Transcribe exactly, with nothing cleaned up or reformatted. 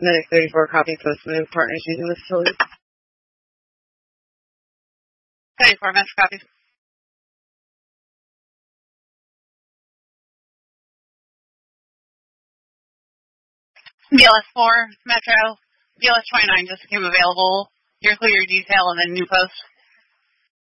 Medic thirty-four, copy postman, partners using the facility. thirty-four, Metro, copy. B L S four, Metro, B L S twenty-nine just became available. You're clear your detail and then new post.